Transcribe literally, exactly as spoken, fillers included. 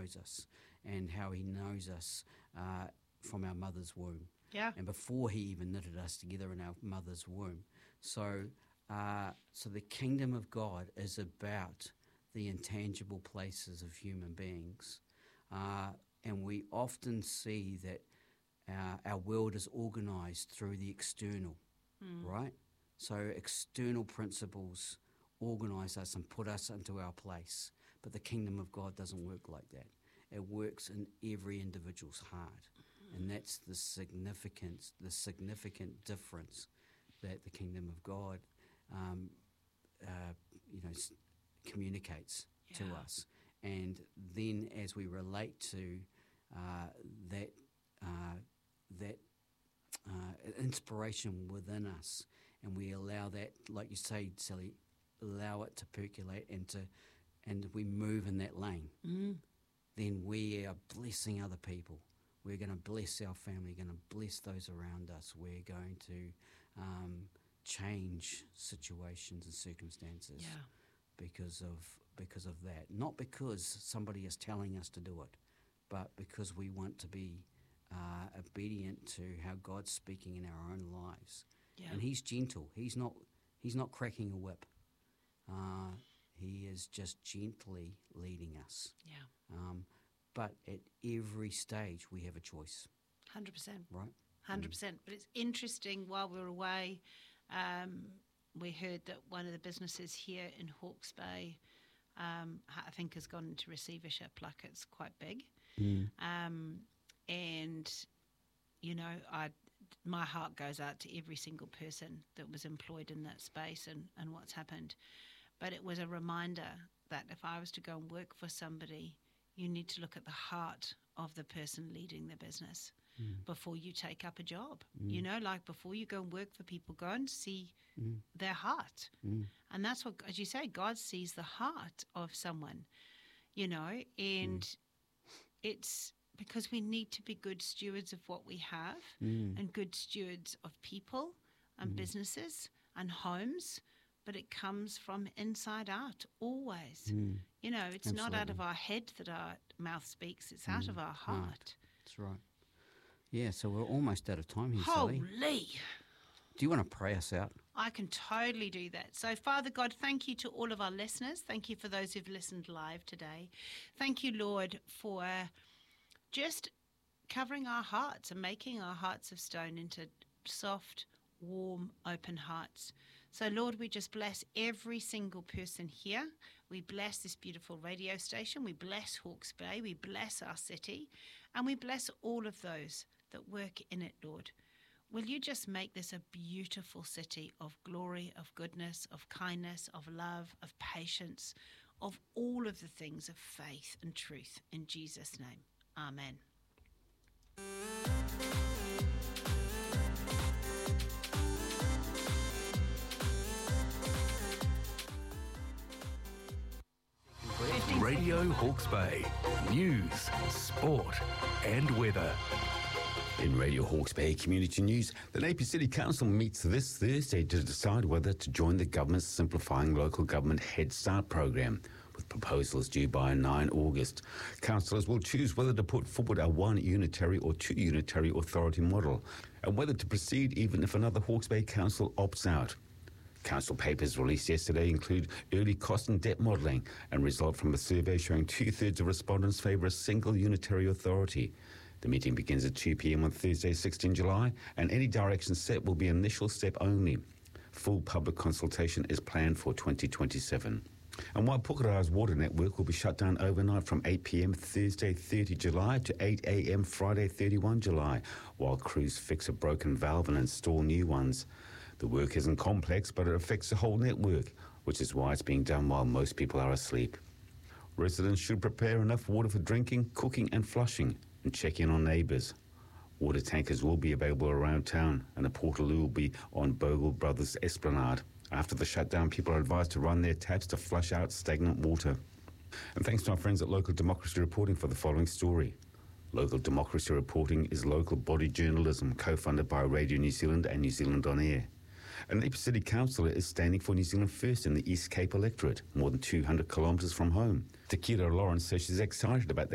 knows us and how he knows us uh, from our mother's womb. Yeah. And before he even knitted us together in our mother's womb. So, uh, so the kingdom of God is about the intangible places of human beings. Uh, and we often see that our, our world is organised through the external, mm. right? So external principles organise us and put us into our place. But the kingdom of God doesn't work like that. It works in every individual's heart. And that's the significance, the significant difference that the kingdom of God, um, uh, you know, s- communicates yeah. to us. And then, as we relate to uh, that, uh, that uh, inspiration within us, and we allow that, like you say, Sally, allow it to percolate and to, and we move in that lane. Mm. Then we are blessing other people. We're going to bless our family, going to bless those around us. We're going to um, change situations and circumstances yeah. because of because of that. Not because somebody is telling us to do it, but because we want to be uh, obedient to how God's speaking in our own lives. Yeah. And He's gentle. He's not He's not cracking a whip. Uh, he is just gently leading us. Yeah. Um, But at every stage, we have a choice. one hundred percent. Right? one hundred percent. Mm. But it's interesting, while we were away, um, we heard that one of the businesses here in Hawke's Bay, um, I think, has gone into receivership. Like, it's quite big. Mm. Um, and, you know, I, my heart goes out to every single person that was employed in that space and, and what's happened. But it was a reminder that if I was to go and work for somebody, you need to look at the heart of the person leading the business mm. before you take up a job. Mm. You know, like before you go and work for people, go and see mm. their heart. Mm. And that's what, as you say, God sees the heart of someone, you know, and mm. it's because we need to be good stewards of what we have mm. and good stewards of people and mm. businesses and homes. But it comes from inside out, always. Mm. You know, it's Absolutely. not out of our head that our mouth speaks, it's out mm. of our heart. Right. That's right. Yeah, so we're almost out of time here, Holy. Sally. Do you want to pray us out? I can totally do that. So, Father God, thank you to all of our listeners. Thank you for those who've listened live today. Thank you, Lord, for just covering our hearts and making our hearts of stone into soft, warm, open hearts. So, Lord, we just bless every single person here. We bless this beautiful radio station. We bless Hawke's Bay. We bless our city. And we bless all of those that work in it, Lord. Will you just make this a beautiful city of glory, of goodness, of kindness, of love, of patience, of all of the things of faith and truth. In Jesus' name, amen. Radio Hawke's Bay. News, sport and weather. In Radio Hawke's Bay Community News, the Napier City Council meets this Thursday to decide whether to join the government's Simplifying Local Government Head Start programme, with proposals due by the ninth of August. Councillors will choose whether to put forward a one-unitary or two-unitary authority model, and whether to proceed even if another Hawke's Bay council opts out. Council papers released yesterday include early cost and debt modelling and result from a survey showing two-thirds of respondents favour a single unitary authority. The meeting begins at two p.m. on Thursday, sixteenth of July, and any direction set will be an initial step only. Full public consultation is planned for twenty twenty-seven. And while Pukere's water network will be shut down overnight from eight p.m. Thursday, thirtieth of July to eight a.m. Friday, thirty-first of July, while crews fix a broken valve and install new ones. The work isn't complex, but it affects the whole network, which is why it's being done while most people are asleep. Residents should prepare enough water for drinking, cooking and flushing, and check in on neighbours. Water tankers will be available around town, and the Portaloo will be on Bogle Brothers Esplanade. After the shutdown, people are advised to run their taps to flush out stagnant water. And thanks to our friends at Local Democracy Reporting for the following story. Local Democracy Reporting is local body journalism co-funded by Radio New Zealand and New Zealand On Air. And Napier City Council is standing for New Zealand First in the East Cape electorate, more than two hundred kilometres from home. Takira Lawrence says she's excited about the